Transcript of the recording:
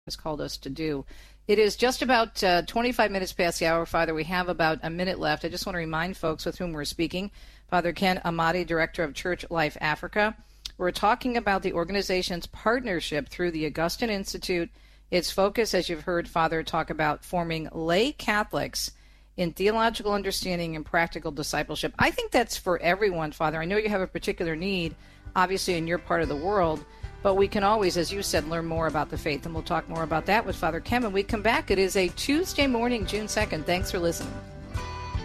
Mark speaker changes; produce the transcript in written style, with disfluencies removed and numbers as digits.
Speaker 1: has called us to do. It is just about 25 minutes past the hour, Father. We have about a minute left. I just want to remind folks with whom we're speaking. Father Ken Amati, Director of Church Life Africa. We're talking about the organization's partnership through the Augustine Institute. Its focus, as you've heard Father talk about, forming lay Catholics in theological understanding and practical discipleship. I think that's for everyone, Father. I know you have a particular need, obviously, in your part of the world. But we can always, as you said, learn more about the faith, and we'll talk more about that with Father Ken when we come back. It is a Tuesday morning, June 2nd. Thanks for listening.